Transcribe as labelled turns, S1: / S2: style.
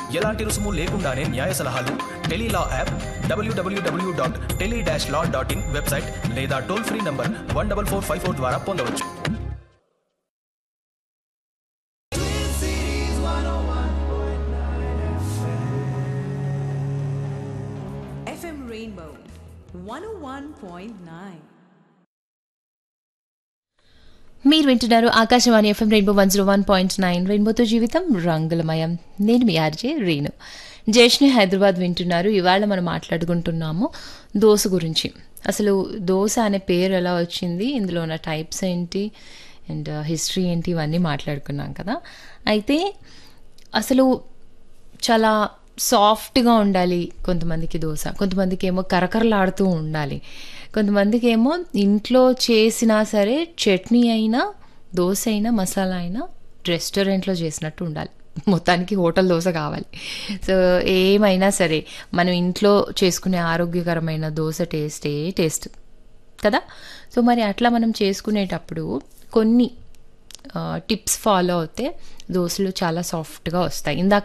S1: ఎలాంటి రుసుము లేకుండానే న్యాయ సలహాలు, టెలీలా యాప్, www.tele-law.in వెబ్సైట్ లేదా టోల్ ఫ్రీ నంబర్ 14454 ద్వారా పొందవచ్చు.
S2: FM Rainbow 101.9.
S3: మీరు వింటున్నారు ఆకాశవాణి ఎఫ్ఎం రెయిన్బో 101.9 రెయిన్బోతో జీవితం రంగులమయం. నేను మీ ఆర్జే రేణు. జేష్ని హైదరాబాద్ వింటున్నారు. ఇవాళ మనం మాట్లాడుకుంటున్నాము దోశ గురించి. అసలు దోశ అనే పేరు ఎలా వచ్చింది, ఇందులో ఉన్న టైప్స్ ఏంటి అండ్ హిస్టరీ ఏంటి, ఇవన్నీ మాట్లాడుకున్నాం కదా. అయితే అసలు చాలా సాఫ్ట్గా ఉండాలి కొంతమందికి దోశ, కొంతమందికి ఏమో కరకరలాడుతూ ఉండాలి, కొంతమందికి ఏమో ఇంట్లో చేసినా సరే చట్నీ అయినా దోశ అయినా మసాలా అయినా రెస్టారెంట్లో చేసినట్టు ఉండాలి. మొత్తానికి హోటల్ దోశ కావాలి. సో ఏమైనా సరే మనం ఇంట్లో చేసుకునే ఆరోగ్యకరమైన దోశ టేస్ట్ కదా. సో మరి అట్లా మనం చేసుకునేటప్పుడు కొన్ని టిప్స్ ఫాలో అవుతే దోశలు చాలా సాఫ్ట్గా వస్తాయి. ఇందాక